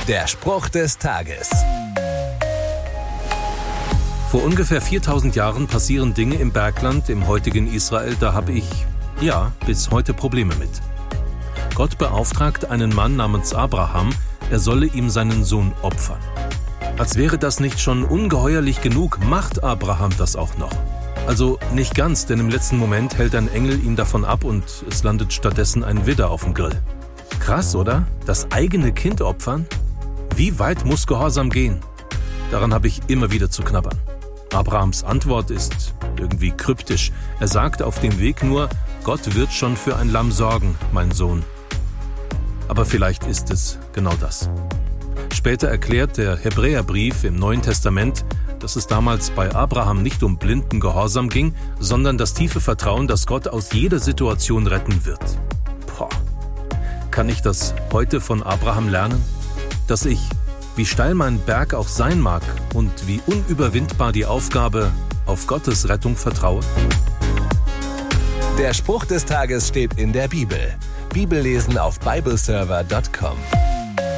Der Spruch des Tages. Vor ungefähr 4000 Jahren passieren Dinge im Bergland im heutigen Israel, da habe ich, bis heute Probleme mit. Gott beauftragt einen Mann namens Abraham, er solle ihm seinen Sohn opfern. Als wäre das nicht schon ungeheuerlich genug, macht Abraham das auch noch. Also nicht ganz, denn im letzten Moment hält ein Engel ihn davon ab und es landet stattdessen ein Widder auf dem Grill. Krass, oder? Das eigene Kind opfern? Wie weit muss Gehorsam gehen? Daran habe ich immer wieder zu knabbern. Abrahams Antwort ist irgendwie kryptisch. Er sagt auf dem Weg nur, Gott wird schon für ein Lamm sorgen, mein Sohn. Aber vielleicht ist es genau das. Später erklärt der Hebräerbrief im Neuen Testament, dass es damals bei Abraham nicht um blinden Gehorsam ging, sondern das tiefe Vertrauen, dass Gott aus jeder Situation retten wird. Kann ich das heute von Abraham lernen? Dass ich, wie steil mein Berg auch sein mag und wie unüberwindbar die Aufgabe, auf Gottes Rettung vertraue? Der Spruch des Tages steht in der Bibel. Bibellesen auf bibleserver.com.